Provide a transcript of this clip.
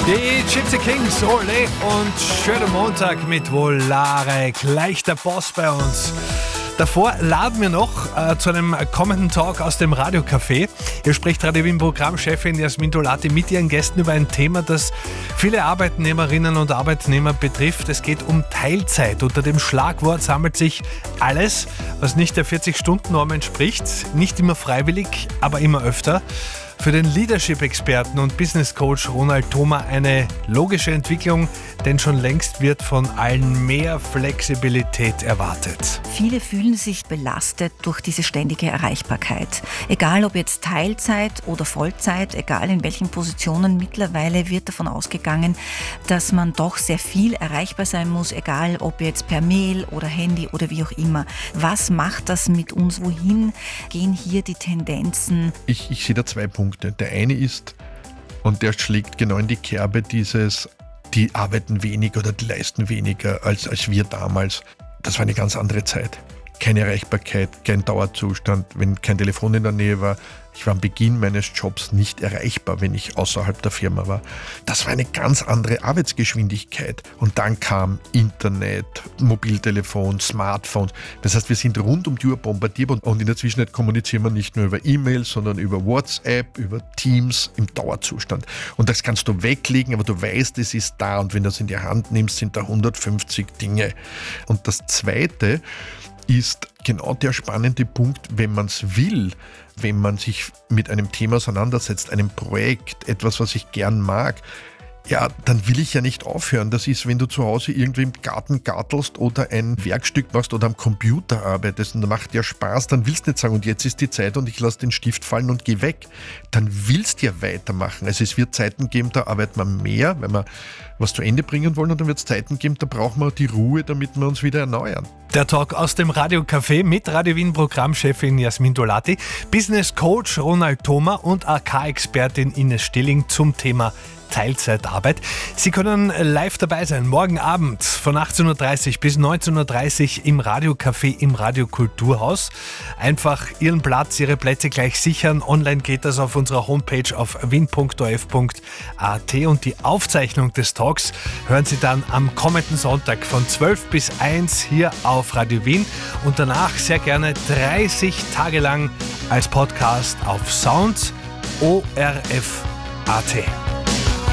Die Gypsy Kings, Ole und schöner Montag mit Volare, gleich der Boss bei uns. Davor laden wir noch zu einem kommenden Talk aus dem Radiocafé. Hier spricht Radio Wien Programmchefin Jasmin Dolati mit ihren Gästen über ein Thema, das viele Arbeitnehmerinnen und Arbeitnehmer betrifft. Es geht um Teilzeit. Unter dem Schlagwort sammelt sich alles, was nicht der 40-Stunden-Norm entspricht. Nicht immer freiwillig, aber immer öfter. Für den Leadership-Experten und Business-Coach Ronald Thoma eine logische Entwicklung, denn schon längst wird von allen mehr Flexibilität erwartet. Viele fühlen sich belastet durch diese ständige Erreichbarkeit. Egal ob jetzt Teilzeit oder Vollzeit, egal in welchen Positionen, mittlerweile wird davon ausgegangen, dass man doch sehr viel erreichbar sein muss, egal ob jetzt per Mail oder Handy oder wie auch immer. Was macht das mit uns? Wohin gehen hier die Tendenzen? Ich sehe da 2 Punkte. Der eine ist, und der schlägt genau in die Kerbe dieses, die arbeiten wenig oder die leisten weniger als wir damals. Das war eine ganz andere Zeit. Keine Erreichbarkeit, kein Dauerzustand, wenn kein Telefon in der Nähe war. Ich war am Beginn meines Jobs nicht erreichbar, wenn ich außerhalb der Firma war. Das war eine ganz andere Arbeitsgeschwindigkeit. Und dann kam Internet, Mobiltelefon, Smartphones. Das heißt, wir sind rund um die Uhr bombardiert und in der Zwischenzeit kommunizieren wir nicht nur über E-Mail, sondern über WhatsApp, über Teams im Dauerzustand. Und das kannst du weglegen, aber du weißt, es ist da. Und wenn du es in die Hand nimmst, sind da 150 Dinge. Und das Zweite ist genau der spannende Punkt, wenn man es will, wenn man sich mit einem Thema auseinandersetzt, einem Projekt, etwas, was ich gern mag, ja, dann will ich ja nicht aufhören. Das ist, wenn du zu Hause irgendwie im Garten gartelst oder ein Werkstück machst oder am Computer arbeitest und macht dir Spaß, dann willst du nicht sagen, und jetzt ist die Zeit und ich lasse den Stift fallen und gehe weg. Dann willst du ja weitermachen. Also es wird Zeiten geben, da arbeitet man mehr, wenn wir was zu Ende bringen wollen, und dann wird es Zeiten geben, da brauchen wir die Ruhe, damit wir uns wieder erneuern. Der Talk aus dem Radiocafé mit Radio Wien Programmchefin Jasmin Dolati, Business Coach Ronald Thoma und AK-Expertin Ines Stilling zum Thema Teilzeitarbeit. Sie können live dabei sein, morgen Abend von 18.30 Uhr bis 19.30 Uhr im Radiocafé im Radiokulturhaus. Einfach Ihren Platz, Ihre Plätze gleich sichern. Online geht das auf unserer Homepage auf wien.of.at und die Aufzeichnung des Talks hören Sie dann am kommenden Sonntag von 12 bis 1 hier auf Radio Wien und danach sehr gerne 30 Tage lang als Podcast auf Sound ORF.at.